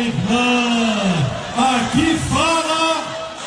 Aqui fala...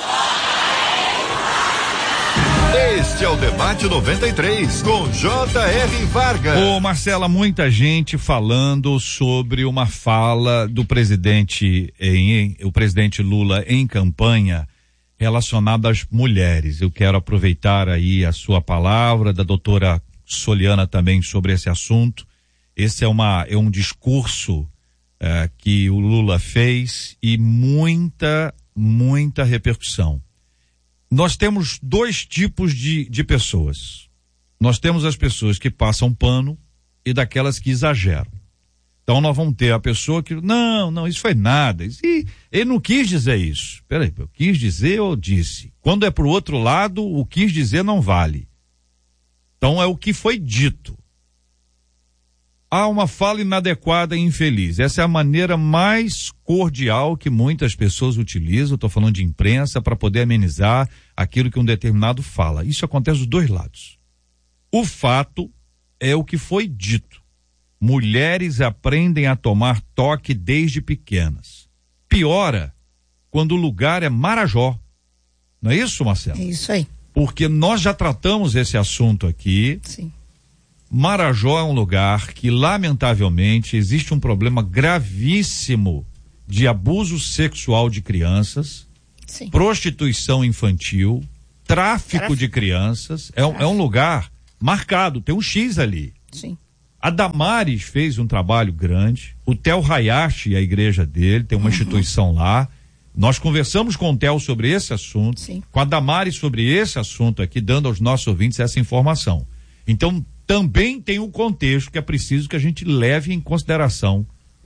Este é o Debate 93, com J.R. Vargas. Ô Marcela, muita gente falando sobre uma fala do presidente, o presidente Lula em campanha relacionada às mulheres. Eu quero aproveitar aí a sua palavra, da doutora Soliana também sobre esse assunto. Esse é um discurso que o Lula fez e muita repercussão. Nós temos dois tipos de pessoas. Nós temos as pessoas que passam pano e daquelas que exageram. Então nós vamos ter a pessoa que, não, isso foi nada. Ele não quis dizer isso. Peraí, eu quis dizer ou disse? Quando é pro outro lado, o quis dizer não vale. Então é o que foi dito. Há uma fala inadequada e infeliz. Essa é a maneira mais cordial que muitas pessoas utilizam, estou falando de imprensa, para poder amenizar aquilo que um determinado fala. Isso acontece dos dois lados. O fato é o que foi dito. Mulheres aprendem a tomar toque desde pequenas. Piora quando o lugar é Marajó. Não é isso, Marcelo? É isso aí. Porque nós já tratamos esse assunto aqui. Sim. Marajó é um lugar que, lamentavelmente, existe um problema gravíssimo de abuso sexual de crianças, sim, prostituição infantil, tráfico de crianças. É um lugar marcado, tem um X ali. Sim. A Damares fez um trabalho grande, o Theo Hayashi, a igreja dele, tem uma instituição lá. Nós conversamos com o Theo sobre esse assunto, sim, com a Damares sobre esse assunto aqui, dando aos nossos ouvintes essa informação. Então, também tem um contexto que é preciso que a gente leve em consideração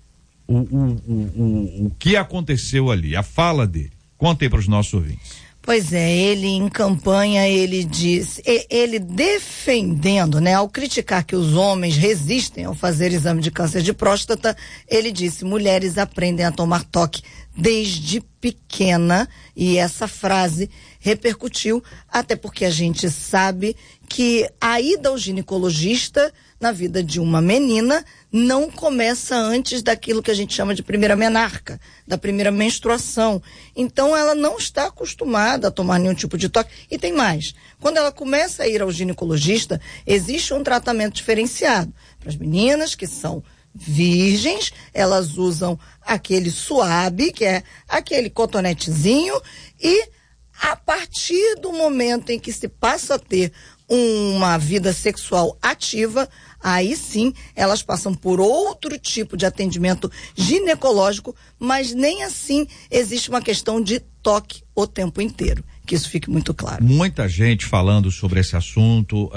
o que aconteceu ali, a fala dele. Conta aí para os nossos ouvintes. Pois é, ele em campanha, ele diz, ele defendendo, né, ao criticar que os homens resistem ao fazer exame de câncer de próstata, ele disse: mulheres aprendem a tomar toque desde pequena, e essa frase repercutiu, até porque a gente sabe que a ida ao ginecologista na vida de uma menina não começa antes daquilo que a gente chama de primeira menarca, da primeira menstruação. Então ela não está acostumada a tomar nenhum tipo de toque. E tem mais, quando ela começa a ir ao ginecologista, existe um tratamento diferenciado. Para as meninas que são virgens, elas usam aquele suave, que é aquele cotonetezinho, e a partir do momento em que se passa a ter uma vida sexual ativa, aí sim elas passam por outro tipo de atendimento ginecológico, mas nem assim existe uma questão de toque o tempo inteiro, que isso fique muito claro. Muita gente falando sobre esse assunto,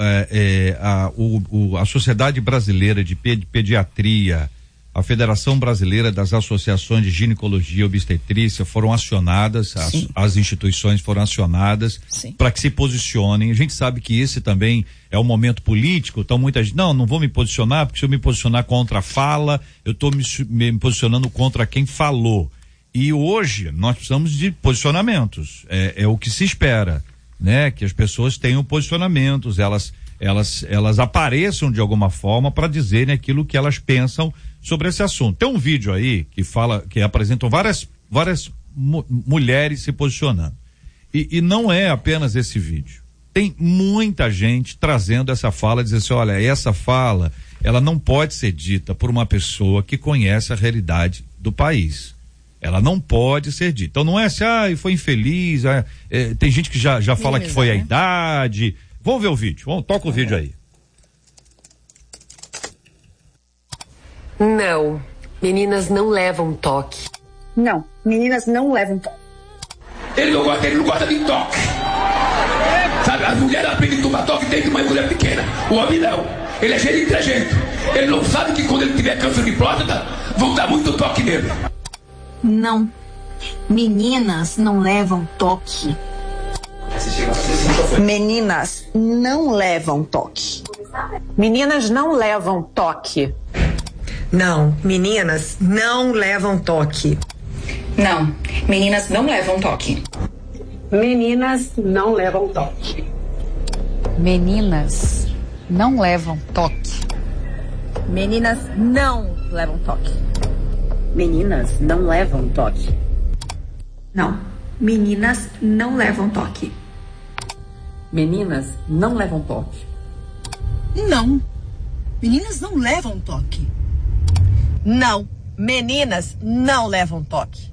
a Sociedade Brasileira de Pediatria, a Federação Brasileira das Associações de Ginecologia e Obstetrícia foram acionadas, as instituições foram acionadas para que se posicionem. A gente sabe que esse também é um momento político, então muita gente, não vou me posicionar, porque se eu me posicionar contra a fala, eu estou me posicionando contra quem falou. E hoje nós precisamos de posicionamentos, é o que se espera, né? Que as pessoas tenham posicionamentos, elas apareçam de alguma forma para dizerem aquilo que elas pensam sobre esse assunto. Tem um vídeo aí que apresentam várias mulheres se posicionando. E não é apenas esse vídeo. Tem muita gente trazendo essa fala, dizendo assim: olha, essa fala, ela não pode ser dita por uma pessoa que conhece a realidade do país. Ela não pode ser dita. Então não é assim, foi infeliz, tem gente que já fala que foi a idade. Vamos ver o vídeo, toca o vídeo aí. Não, meninas não levam toque. Não, meninas não levam toque. Ele não gosta de toque. Sabe, as mulheres aprendem a tomar toque desde uma mulher pequena. O homem não. Ele é cheio de trejeito. Ele não sabe que quando ele tiver câncer de próstata, vão dar muito toque nele. Não, meninas não levam toque. Meninas não levam toque. Meninas não levam toque. Não, meninas não levam toque. Não, meninas não levam toque. Meninas não levam toque. Meninas não levam toque. Meninas não levam toque. Meninas não levam toque. Não, meninas não levam toque. Meninas não levam toque. Não, meninas não levam toque. Não, meninas não levam toque.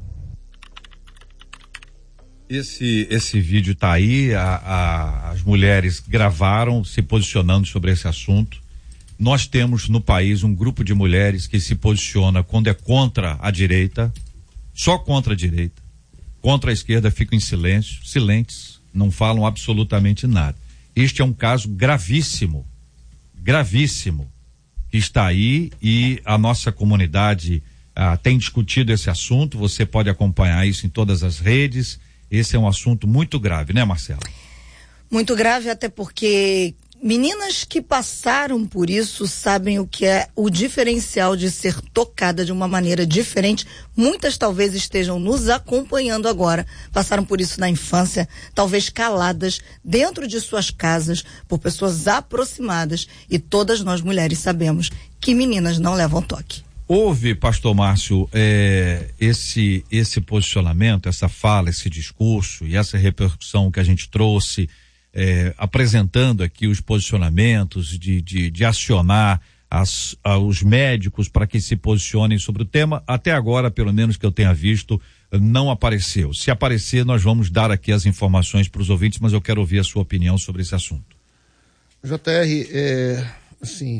Esse vídeo tá aí, as mulheres gravaram se posicionando sobre esse assunto. Nós temos no país um grupo de mulheres que se posiciona quando é contra a direita, só contra a direita. Contra a esquerda ficam em silêncio, silentes, não falam absolutamente nada. Este é um caso gravíssimo, que está aí, e a nossa comunidade tem discutido esse assunto. Você pode acompanhar isso em todas as redes. Esse é um assunto muito grave, né, Marcela? Muito grave, até porque meninas que passaram por isso sabem o que é o diferencial de ser tocada de uma maneira diferente. Muitas talvez estejam nos acompanhando agora, passaram por isso na infância, talvez caladas dentro de suas casas por pessoas aproximadas, e todas nós mulheres sabemos que meninas não levam toque. Houve, pastor Márcio, esse posicionamento, essa fala, esse discurso e essa repercussão que a gente trouxe, apresentando aqui os posicionamentos de acionar os médicos para que se posicionem sobre o tema. Até agora, pelo menos que eu tenha visto, não apareceu. Se aparecer, nós vamos dar aqui as informações para os ouvintes, mas eu quero ouvir a sua opinião sobre esse assunto. JR, assim,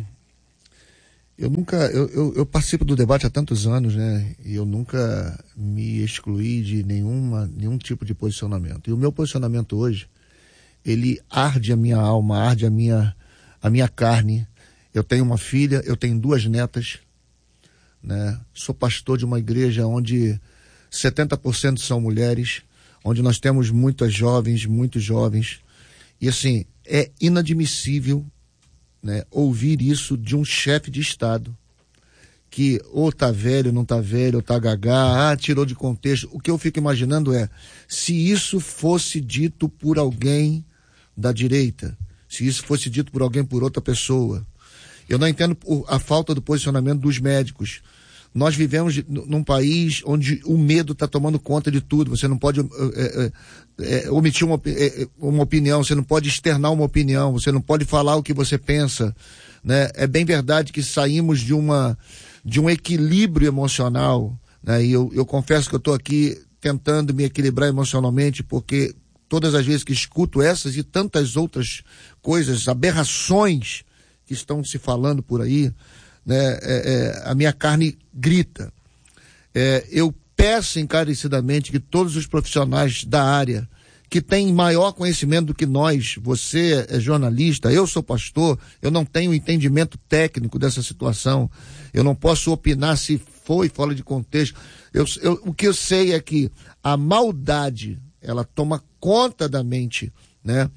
eu participo do debate há tantos anos, né? E eu nunca me excluí de nenhum tipo de posicionamento. E o meu posicionamento hoje, ele arde a minha alma, arde a minha carne. Eu tenho uma filha, eu tenho 2 netas, né? Sou pastor de uma igreja onde 70% são mulheres, onde nós temos muitos jovens. E assim, é inadmissível, né, ouvir isso de um chefe de Estado, que ou tá velho, não tá velho, ou tá gagá, tirou de contexto. O que eu fico imaginando é, se isso fosse dito por alguém da direita, se isso fosse dito por alguém, por outra pessoa. Eu não entendo a falta do posicionamento dos médicos. Nós vivemos num país onde o medo está tomando conta de tudo. Você não pode omitir uma opinião, você não pode externar uma opinião, você não pode falar o que você pensa, né? É bem verdade que saímos de um equilíbrio emocional, né? E eu confesso que eu estou aqui tentando me equilibrar emocionalmente, porque todas as vezes que escuto essas e tantas outras coisas, aberrações que estão se falando por aí, né, a minha carne grita. Eu peço encarecidamente que todos os profissionais da área que têm maior conhecimento do que nós, você é jornalista, eu sou pastor, eu não tenho entendimento técnico dessa situação, eu não posso opinar se foi fora de contexto. O que eu sei é que a maldade, ela toma conta da mente, né,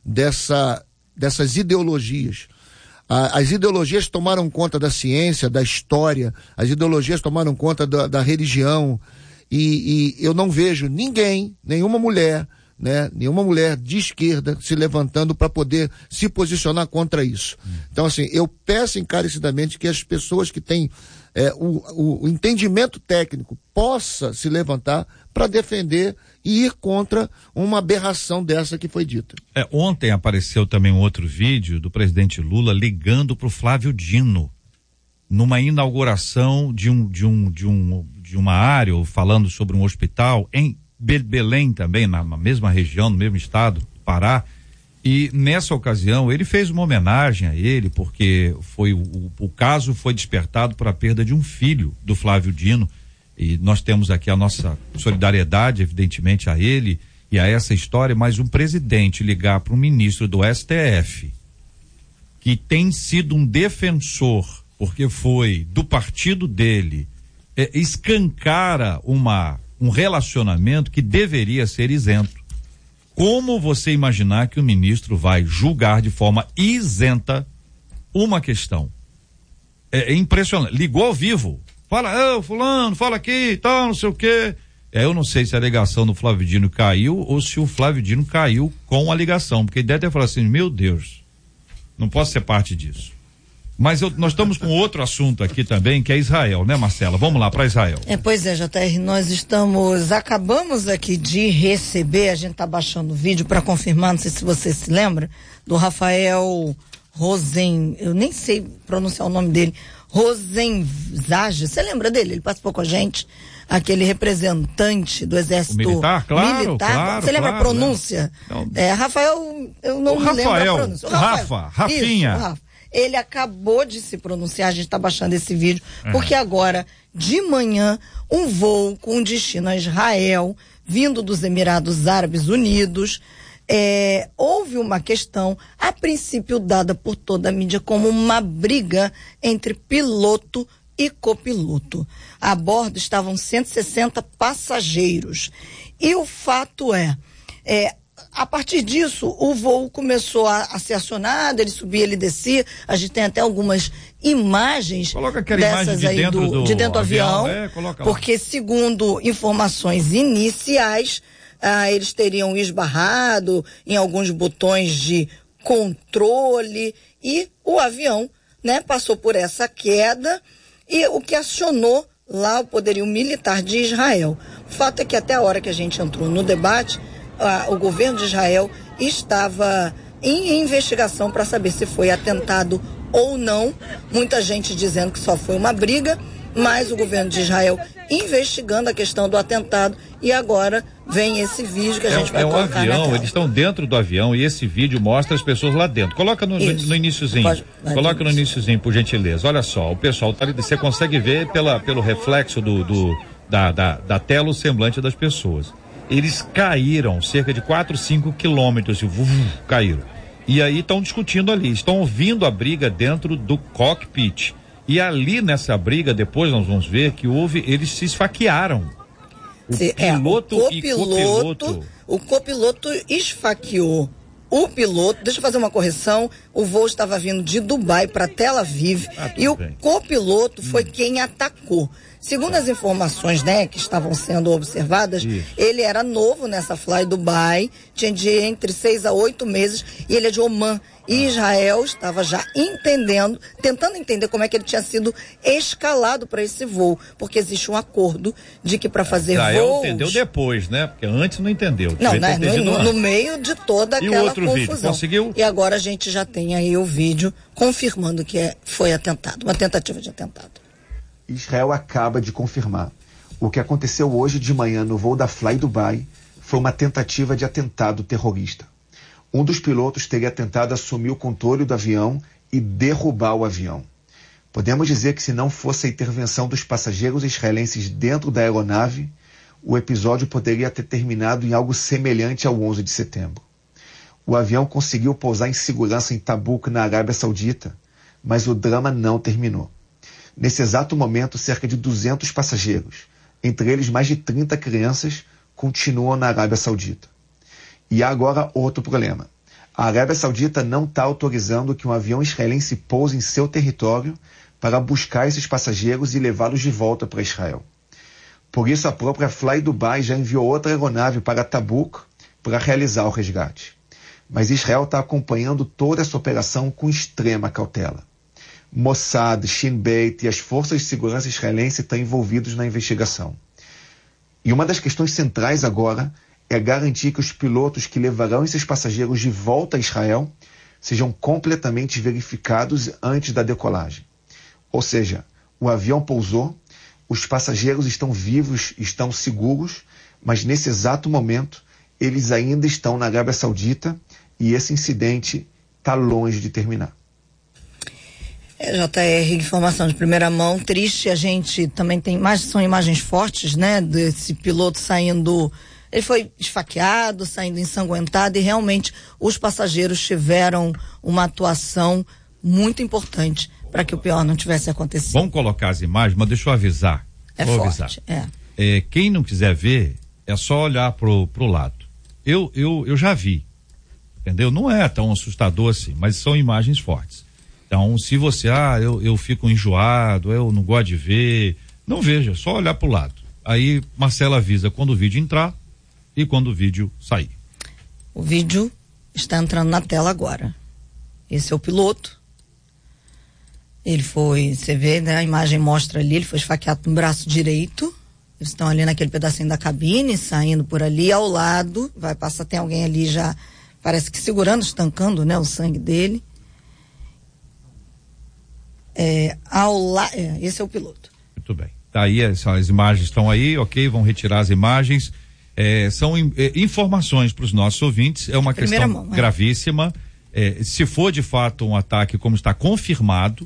dessas ideologias. As ideologias tomaram conta da ciência, da história, as ideologias tomaram conta da religião, e eu não vejo nenhuma mulher, né, nenhuma mulher de esquerda se levantando para poder se posicionar contra isso. Então, assim, eu peço encarecidamente que as pessoas que têm o entendimento técnico possa se levantar para defender e ir contra uma aberração dessa que foi dita. Ontem apareceu também um outro vídeo do presidente Lula ligando para o Flávio Dino numa inauguração de uma área, ou falando sobre um hospital em Belém também, na mesma região, no mesmo estado, Pará. E nessa ocasião ele fez uma homenagem a ele, porque o caso foi despertado por a perda de um filho do Flávio Dino, e nós temos aqui a nossa solidariedade, evidentemente, a ele e a essa história. Mas um presidente ligar para um ministro do STF, que tem sido um defensor, porque foi do partido dele, escancara um relacionamento que deveria ser isento. Como você imaginar que o ministro vai julgar de forma isenta uma questão? É impressionante. Ligou ao vivo. Fala, fulano, fala aqui, tal, não sei o quê. Eu não sei se a ligação do Flávio Dino caiu ou se o Flávio Dino caiu com a ligação, porque ele deve ter falado assim, meu Deus, não posso ser parte disso. Mas nós estamos com outro assunto aqui também, que é Israel, né, Marcela? Vamos lá para Israel. Pois é, JR, acabamos aqui de receber, a gente tá baixando o vídeo para confirmar, não sei se você se lembra, do Rafael Rosen, eu nem sei pronunciar o nome dele, Rosenzage, você lembra dele? Ele participou com a gente, aquele representante do exército militar, claro. Você lembra a pronúncia? Rafael, eu não me lembro a pronúncia. Rafinha. Isso, Rafa. Ele acabou de se pronunciar, a gente está baixando esse vídeo, porque agora, de manhã, um voo com destino a Israel, vindo dos Emirados Árabes Unidos, houve uma questão, a princípio dada por toda a mídia como uma briga entre piloto e copiloto. A bordo estavam 160 passageiros. E o fato a partir disso, o voo começou a ser acionado, ele subia, ele descia, a gente tem até algumas imagens dessas de dentro do avião, porque segundo informações iniciais, eles teriam esbarrado em alguns botões de controle e o avião, passou por essa queda e o que acionou lá o poderio militar de Israel. O fato é que até a hora que a gente entrou no debate, o governo de Israel estava em investigação para saber se foi atentado ou não. Muita gente dizendo que só foi uma briga, mas o governo de Israel investigando a questão do atentado e agora vem esse vídeo que a gente vai colocar avião, na tela. Eles estão dentro do avião e esse vídeo mostra as pessoas lá dentro. Coloca no iniciozinho. Coloca no iniciozinho, por gentileza. Olha só, o pessoal tá ali, você consegue ver pelo reflexo da tela o semblante das pessoas. Eles caíram cerca de 4, 5 quilômetros, caíram. E aí estão discutindo ali, estão ouvindo a briga dentro do cockpit. E ali nessa briga, depois nós vamos ver que eles se esfaquearam. O copiloto esfaqueou o piloto. Deixa eu fazer uma correção, o voo estava vindo de Dubai para Tel Aviv e o copiloto foi quem atacou. Segundo as informações, que estavam sendo observadas, ele era novo nessa Fly Dubai, tinha de entre 6 a 8 meses, e ele é de Oman. E Israel estava já tentando entender como é que ele tinha sido escalado para esse voo, porque existe um acordo de que para fazer Israel voos... entendeu depois, Porque antes não entendeu. No meio de toda aquela confusão. Vídeo, conseguiu? E agora a gente já tem aí o vídeo confirmando que foi atentado, uma tentativa de atentado. Israel acaba de confirmar. O que aconteceu hoje de manhã no voo da Fly Dubai foi uma tentativa de atentado terrorista. Um dos pilotos teria tentado assumir o controle do avião e derrubar o avião. Podemos dizer que se não fosse a intervenção dos passageiros israelenses dentro da aeronave, o episódio poderia ter terminado em algo semelhante ao 11 de setembro. O avião conseguiu pousar em segurança em Tabuk, na Arábia Saudita, mas o drama não terminou. Nesse exato momento, cerca de 200 passageiros, entre eles mais de 30 crianças, continuam na Arábia Saudita. E há agora outro problema. A Arábia Saudita não está autorizando que um avião israelense pouse em seu território para buscar esses passageiros e levá-los de volta para Israel. Por isso, a própria Fly Dubai já enviou outra aeronave para Tabuk para realizar o resgate. Mas Israel está acompanhando toda essa operação com extrema cautela. Mossad, Shin Bet e as forças de segurança israelenses estão envolvidos na investigação. E uma das questões centrais agora é garantir que os pilotos que levarão esses passageiros de volta a Israel sejam completamente verificados antes da decolagem. Ou seja, o avião pousou, os passageiros estão vivos, estão seguros, mas nesse exato momento eles ainda estão na Arábia Saudita e esse incidente está longe de terminar. JR, informação de primeira mão, triste, a gente também tem são imagens fortes, desse piloto saindo, ele foi esfaqueado, saindo ensanguentado e realmente os passageiros tiveram uma atuação muito importante para que o pior não tivesse acontecido. Vamos colocar as imagens, mas deixa eu avisar. Vou avisar. Quem não quiser ver, é só olhar pro lado. Eu já vi, entendeu? Não é tão assustador assim, mas são imagens fortes. Então, se você, eu fico enjoado, eu não gosto de ver, não veja, só olhar pro lado. Aí, Marcela avisa quando o vídeo entrar e quando o vídeo sair. O vídeo está entrando na tela agora. Esse é o piloto. Ele foi, você vê, né, a imagem mostra ali, ele foi esfaqueado no braço direito. Eles estão ali naquele pedacinho da cabine, saindo por ali, ao lado, vai passar, tem alguém ali já, parece que segurando, estancando, né, o sangue dele. Esse é o piloto. Muito bem. Tá aí, as imagens estão aí, ok, vão retirar as imagens. São informações para os nossos ouvintes, é uma questão gravíssima. Se for de fato um ataque, como está confirmado,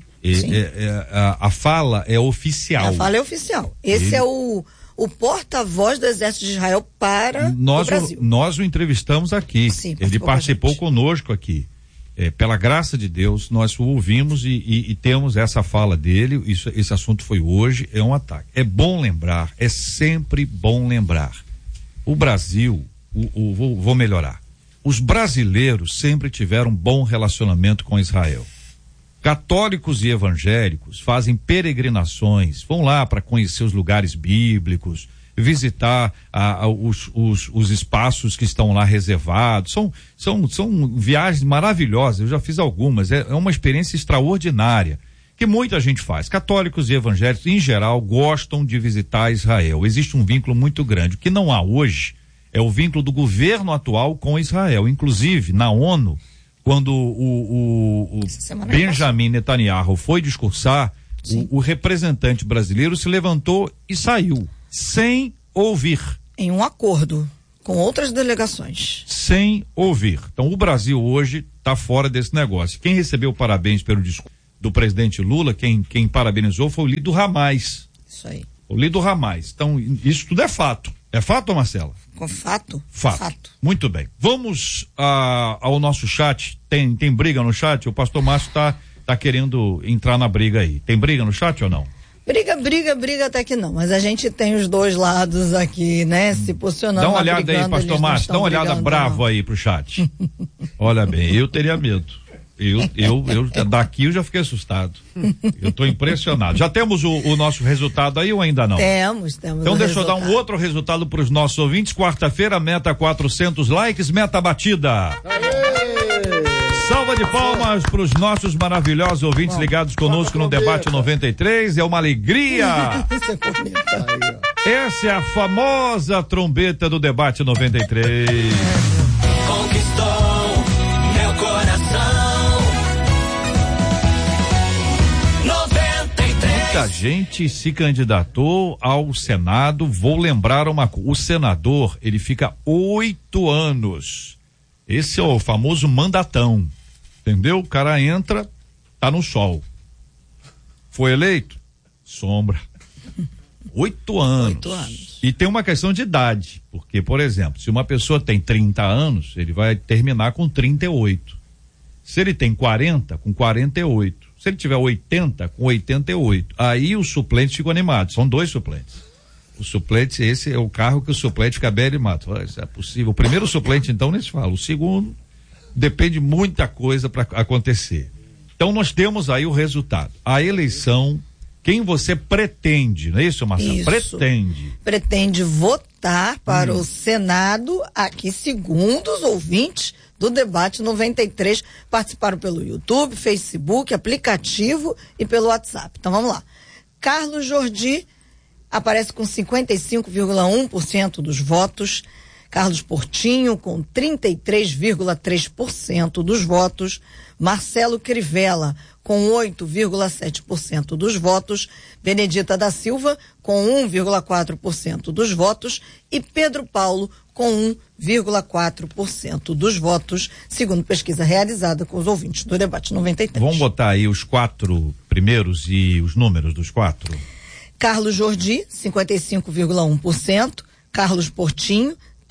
a fala é oficial. A fala é oficial. Esse é o porta-voz do Exército de Israel para o Brasil. Nós o entrevistamos aqui. Sim, ele participou conosco aqui. Pela graça de Deus, nós o ouvimos e temos essa fala dele. Esse assunto foi hoje, é um ataque. É bom lembrar, é sempre bom lembrar. O Brasil, vou melhorar. Os brasileiros sempre tiveram um bom relacionamento com Israel. Católicos e evangélicos fazem peregrinações, vão lá para conhecer os lugares bíblicos, visitar os espaços que estão lá reservados. São viagens maravilhosas, eu já fiz algumas, é uma experiência extraordinária que muita gente faz. Católicos e evangélicos, em geral, gostam de visitar Israel. Existe um vínculo muito grande. O que não há hoje é o vínculo do governo atual com Israel. Inclusive, na ONU, quando o Benjamin Netanyahu foi discursar, o representante brasileiro se levantou e saiu, sem ouvir. Em um acordo com outras delegações. Sem ouvir. Então, o Brasil hoje está fora desse negócio. Quem recebeu parabéns pelo discurso do presidente Lula, quem parabenizou foi o líder Ramais. Isso aí. O líder Ramais. Então, isso tudo é fato. É fato, Marcela? Com fato? Fato. Muito bem. Vamos ao nosso chat. Tem briga no chat? O pastor Márcio tá querendo entrar na briga aí. Tem briga no chat ou não? Briga até que não, mas a gente tem os dois lados aqui, né, se posicionando. Dá uma olhada aí, pastor Márcio, dá uma olhada bravo aí pro chat. Olha bem, eu teria medo. Eu daqui eu já fiquei assustado. Eu tô impressionado. Já temos o nosso resultado aí ou ainda não? Temos. Então deixa eu dar um outro resultado para os nossos ouvintes. Quarta-feira, meta 400 likes, meta batida. Salva de palmas para os nossos maravilhosos ouvintes ligados conosco no Debate 93. É uma alegria. Essa é a famosa trombeta do Debate 93. Conquistou meu coração. 93. Muita gente se candidatou ao Senado. Vou lembrar uma coisa: o senador, ele fica 8 anos. Esse é o famoso mandatão. Entendeu? O cara entra, tá no sol. Foi eleito? Sombra. 8 anos. 8 anos. E tem uma questão de idade. Porque, por exemplo, se uma pessoa tem 30 anos, ele vai terminar com 38. Se ele tem 40, com 48. Se ele tiver 80, com 88. Aí os suplentes ficam animados. São 2 suplentes. O suplente, esse é o carro que o suplente fica bem animado. Isso é possível. O primeiro suplente, então, nem se fala. O segundo, depende muita coisa para acontecer. Então, nós temos aí o resultado. A eleição, quem você pretende, não é isso, Marcelo? Isso. Pretende votar para o Senado, aqui, segundo os ouvintes do Debate 93, participaram pelo YouTube, Facebook, aplicativo e pelo WhatsApp. Então, vamos lá. Carlos Jordi aparece com 55,1% dos votos. Carlos Portinho com 33,3% dos votos. Marcelo Crivella com 8,7% dos votos. Benedita da Silva com 1,4% dos votos. E Pedro Paulo com 1,4% dos votos, segundo pesquisa realizada com os ouvintes do Debate 93. Vamos botar aí os 4 primeiros e os números dos 4? Carlos Jordi, 55,1%. Carlos Portinho,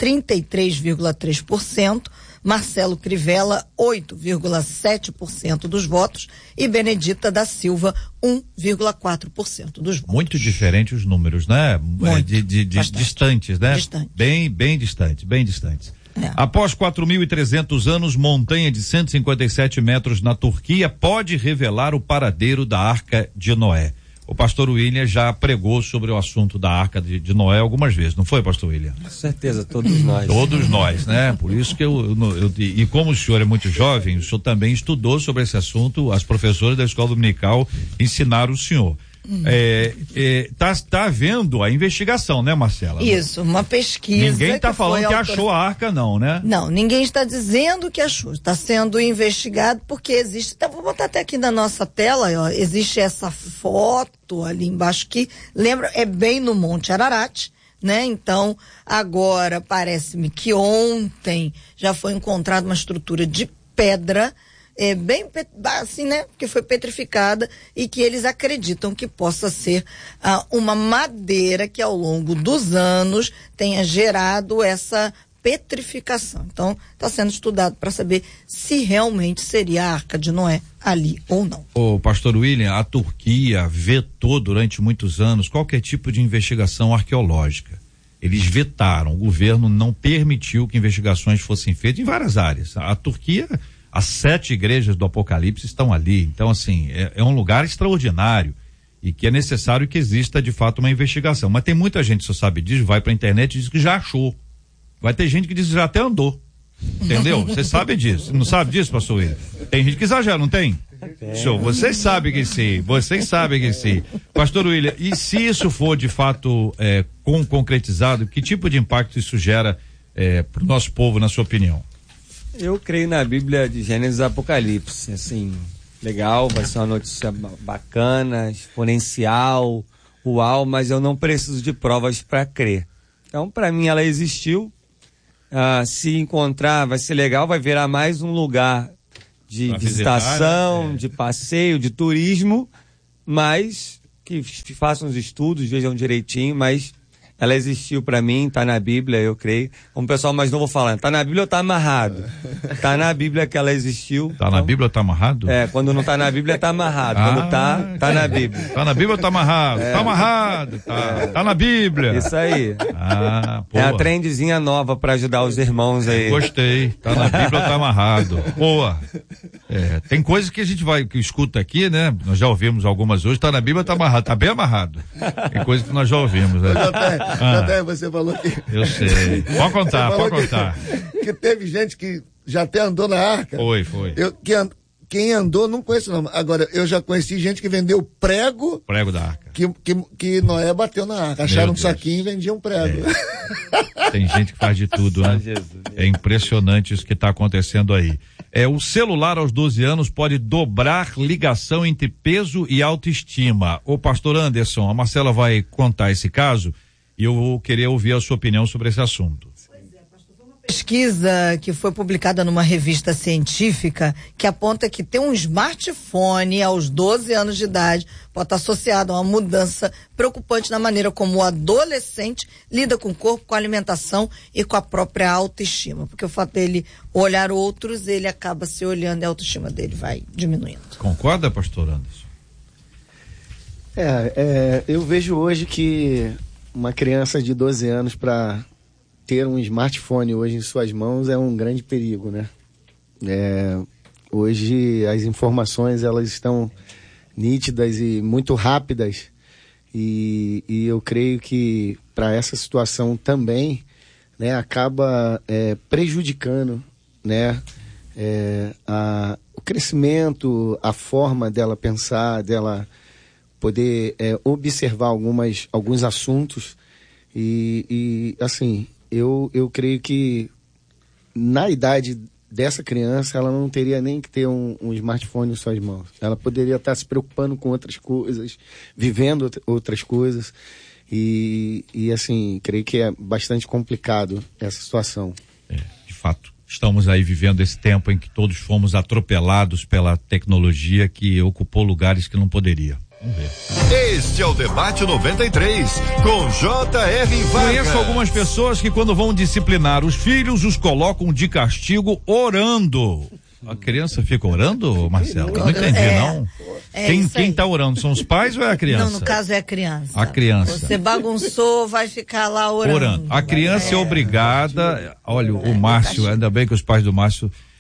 33,3%. Marcelo Crivella, 8,7% dos votos. E Benedita da Silva, 1,4% dos votos. Muito diferentes os números, né? Distantes, né? Distante. Bem distantes. É. Após 4.300 anos, montanha de 157 metros na Turquia pode revelar o paradeiro da Arca de Noé. o pastor William já pregou sobre o assunto da Arca de Noé algumas vezes, não foi, pastor William? Com certeza, todos nós. Todos nós, né? Por isso que e como o senhor é muito jovem, o senhor também estudou sobre esse assunto, as professoras da escola dominical ensinaram o senhor. Tá havendo a investigação, né, Marcela? Isso, uma pesquisa. Ninguém está falando que achou a arca, não, né? Não, ninguém está dizendo que achou. Está sendo investigado porque existe. Vou botar até aqui na nossa tela, ó, existe essa foto ali embaixo que lembra, é bem no Monte Ararat, né? Então, agora parece-me que ontem já foi encontrada uma estrutura de pedra. Bem assim, né? Porque foi petrificada e que eles acreditam que possa ser uma madeira que ao longo dos anos tenha gerado essa petrificação. Então, está sendo estudado para saber se realmente seria a Arca de Noé ali ou não. O pastor William, a Turquia vetou durante muitos anos qualquer tipo de investigação arqueológica. Eles vetaram, o governo não permitiu que investigações fossem feitas em várias áreas. A Turquia, as 7 igrejas do Apocalipse estão ali. Então, assim, é um lugar extraordinário e que é necessário que exista, de fato, uma investigação. Mas tem muita gente, você sabe disso, vai pra internet e diz que já achou. Vai ter gente que diz que já até andou. Entendeu? Você sabe disso. Não sabe disso, pastor William? Tem gente que exagera, não tem? Show. Vocês sabem que sim. Pastor William, e se isso for, de fato, concretizado, que tipo de impacto isso gera pro nosso povo, na sua opinião? Eu creio na Bíblia de Gênesis e Apocalipse, assim, legal, vai ser uma notícia bacana, exponencial, uau, mas eu não preciso de provas para crer. Então, para mim, ela existiu, se encontrar vai ser legal, vai virar mais um lugar de pra visitação, visitar, né? De passeio, de turismo, mas que façam os estudos, vejam direitinho, mas ela existiu pra mim, tá na Bíblia, eu creio. Como o pessoal mais novo falando, tá na Bíblia ou tá amarrado? Tá na Bíblia que ela existiu. Tá na Bíblia ou tá amarrado? Quando não tá na Bíblia, tá amarrado. Quando tá na Bíblia. Tá na Bíblia ou tá amarrado? Tá amarrado, tá na Bíblia. Isso aí. É a trendezinha nova pra ajudar os irmãos aí. Gostei. Tá na Bíblia ou tá amarrado? Boa. Tem coisas que a gente que escuta aqui, né? Nós já ouvimos algumas hoje, tá na Bíblia ou tá amarrado? Tá bem amarrado. Tem coisas que nós já ouvimos, né? Até você falou que... Eu sei. Pode contar. Que teve gente que já até andou na arca. Foi. Quem andou, não conheço não. Agora, eu já conheci gente que vendeu prego da arca. Que Noé bateu na arca. Acharam um saquinho e vendiam prego. Tem gente que faz de tudo, né? É impressionante isso que está acontecendo aí. O celular aos 12 anos pode dobrar ligação entre peso e autoestima. Ô pastor Anderson, a Marcela vai contar esse caso e eu vou querer ouvir a sua opinião sobre esse assunto. Pesquisa que foi publicada numa revista científica que aponta que ter um smartphone aos 12 anos de idade pode estar associado a uma mudança preocupante na maneira como o adolescente lida com o corpo, com a alimentação e com a própria autoestima, porque o fato dele olhar outros, ele acaba se olhando e a autoestima dele vai diminuindo. Concorda, pastor Anderson? Eu vejo hoje que uma criança de 12 anos para ter um smartphone hoje em suas mãos é um grande perigo, né? Hoje as informações elas estão nítidas e muito rápidas e eu creio que para essa situação também, né, acaba prejudicando, né, o crescimento, a forma dela pensar, dela poder observar alguns assuntos e assim, eu creio que na idade dessa criança ela não teria nem que ter um smartphone em suas mãos. Ela poderia estar se preocupando com outras coisas, vivendo outras coisas e assim, creio que é bastante complicado essa situação. De fato, estamos aí vivendo esse tempo em que todos fomos atropelados pela tecnologia que ocupou lugares que não poderia. Vamos ver. Este é o Debate 93, com J.R. Vargas. Conheço algumas pessoas que quando vão disciplinar os filhos, os colocam de castigo orando. A criança fica orando, Marcelo? Não entendi, não. Quem tá orando? São os pais ou é a criança? Não, no caso é a criança. A criança. Você bagunçou, vai ficar lá orando. A criança é obrigada, olha, o Márcio, ainda bem que os pais do Márcio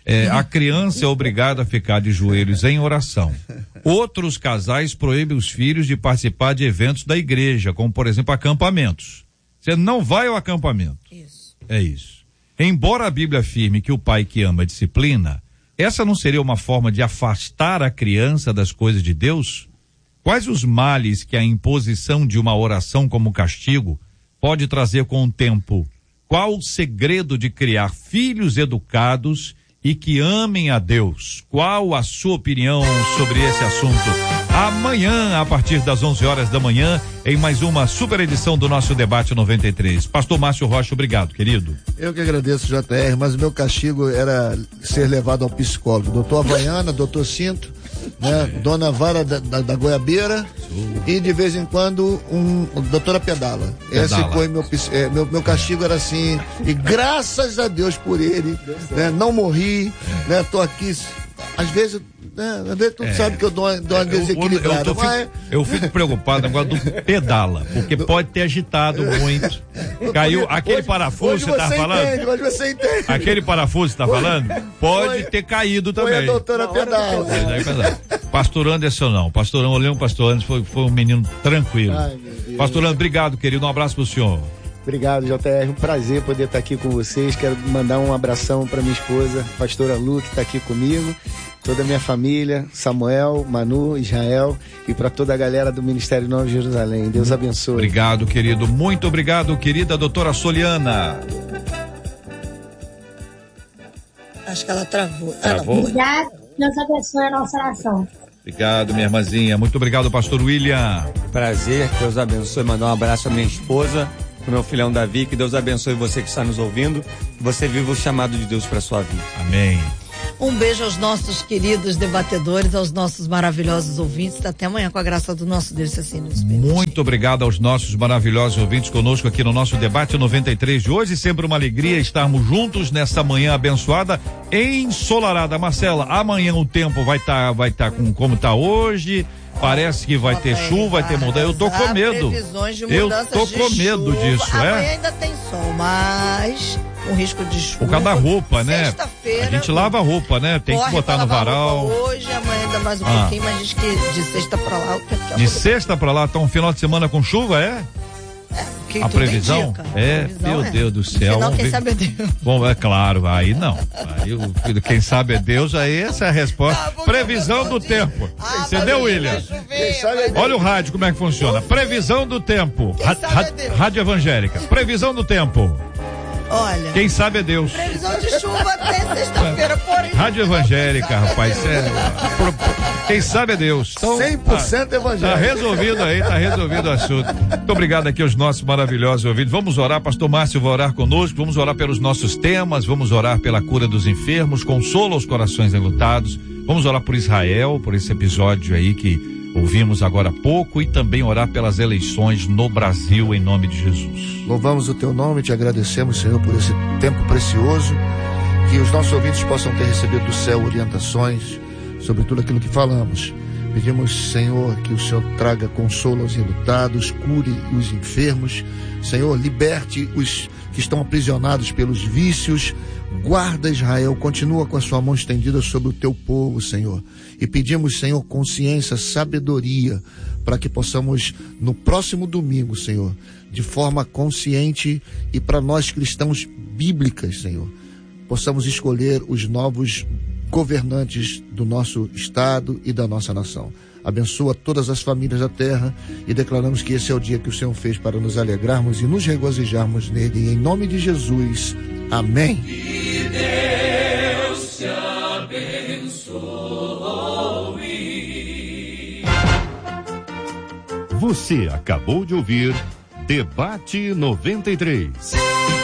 A criança é obrigada a ficar de joelhos em oração. Outros casais proíbem os filhos de participar de eventos da igreja, como por exemplo acampamentos. Você não vai ao acampamento. Isso. É isso. Embora a Bíblia afirme que o pai que ama a disciplina, essa não seria uma forma de afastar a criança das coisas de Deus? Quais os males que a imposição de uma oração como castigo pode trazer com o tempo? Qual o segredo de criar filhos educados e que amem a Deus? Qual a sua opinião sobre esse assunto? Amanhã, a partir das 11 horas da manhã, em mais uma super edição do nosso Debate 93. Pastor Márcio Rocha, obrigado, querido. Eu que agradeço, JR, mas o meu castigo era ser levado ao psicólogo. Doutor Havaiana, doutor Cinto, né? Dona Vara da Goiabeira e de vez em quando doutora Pedala. Esse foi meu castigo, era assim, e graças a Deus por ele, né? Não morri, né? Tô aqui, às vezes tu sabe que eu dou uma desequilibrada. Eu fico preocupado agora do pedala, porque pode ter agitado muito. Caiu aquele parafuso que você tá falando? Hoje você entende. Aquele parafuso que você tá falando? Pode ter caído também. Foi a doutora Pedala. Pastor Anderson não. Pastorão, olhei o pastor Anderson, foi um menino tranquilo. Pastor Anderson, obrigado, querido. Um abraço pro senhor. Obrigado, JR. Um prazer poder estar aqui com vocês. Quero mandar um abração para minha esposa, pastora Lu, que está aqui comigo, toda a minha família, Samuel, Manu, Israel e para toda a galera do Ministério Nova Jerusalém. Deus abençoe. Obrigado, querido. Muito obrigado, querida doutora Soliana. Acho que ela travou. Travou? Obrigado. Deus abençoe a nossa oração. Obrigado, minha irmãzinha. Muito obrigado, pastor William. Prazer, Deus abençoe. Mandar um abraço à minha esposa, pro meu filhão Davi, que Deus abençoe você que está nos ouvindo, que você viva o chamado de Deus para sua vida. Amém. Um beijo aos nossos queridos debatedores, aos nossos maravilhosos ouvintes. Até amanhã, com a graça do nosso Deus, se assim nos permite. Muito obrigado aos nossos maravilhosos ouvintes conosco aqui no nosso Debate 93 de hoje. Sempre uma alegria estarmos juntos nessa manhã abençoada, ensolarada. Marcela, amanhã o tempo vai tá como tá hoje. Parece que vai ter chuva, vai ter mudança. Eu tô com medo. Eu tô com medo disso, Amanhã ainda tem sol, mas com risco de chuva. Por causa da roupa, né? Sexta-feira. A gente lava a roupa, né? Tem que botar no varal. Hoje, amanhã ainda mais um pouquinho, mas diz que de sexta pra lá o tempo já de sexta pra lá, tá um final de semana com chuva, é? A previsão? Meu Deus do céu. Afinal, quem sabe é Deus. Bom, é claro, aí não. Aí, quem sabe é Deus, aí essa é a resposta. Previsão do tempo. Entendeu, William? Olha o rádio, como é que funciona. Previsão do tempo. Rádio evangélica. Previsão do tempo. Olha. Quem sabe é Deus. Previsão de chuva até sexta-feira, porém. Rádio evangélica, rapaz. Quem sabe é Deus. Então, 100% evangélico. Tá resolvido aí, tá resolvido o assunto. Muito obrigado aqui aos nossos maravilhosos ouvintes. Vamos orar, pastor Márcio vai orar conosco, vamos orar pelos nossos temas, vamos orar pela cura dos enfermos, consolo aos corações enlutados, vamos orar por Israel, por esse episódio aí que ouvimos agora há pouco e também orar pelas eleições no Brasil em nome de Jesus. Louvamos o teu nome, te agradecemos, Senhor, por esse tempo precioso, que os nossos ouvintes possam ter recebido do céu orientações sobre tudo aquilo que falamos. Pedimos, Senhor, que o Senhor traga consolo aos enlutados, cure os enfermos, Senhor, liberte os que estão aprisionados pelos vícios, guarda Israel, continua com a sua mão estendida sobre o teu povo, Senhor. E pedimos, Senhor, consciência, sabedoria, para que possamos, no próximo domingo, Senhor, de forma consciente e para nós cristãos bíblicas, Senhor, possamos escolher os novos governantes do nosso estado e da nossa nação. Abençoa todas as famílias da terra e declaramos que esse é o dia que o Senhor fez para nos alegrarmos e nos regozijarmos nele. E em nome de Jesus, amém. Que Deus te abençoe. Você acabou de ouvir Debate 93.